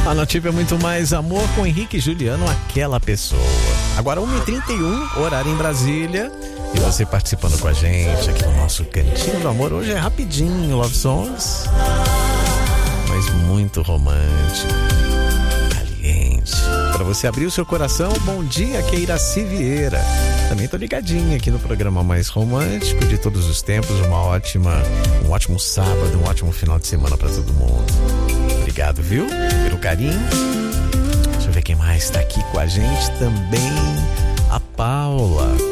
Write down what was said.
A Notícia é muito mais amor com Henrique e Juliano, aquela pessoa. Agora 1h31, horário em Brasília. E você participando com a gente aqui no nosso Cantinho do Amor. Hoje é rapidinho, Love Songs, mas muito romântico, caliente. Para você abrir o seu coração, bom dia, aqui é Iraci Vieira. Também tô ligadinha aqui no programa mais romântico de todos os tempos. Um ótimo sábado, um ótimo final de semana para todo mundo. Obrigado, viu? Pelo carinho. Deixa eu ver quem mais tá aqui com a gente também. A Paula.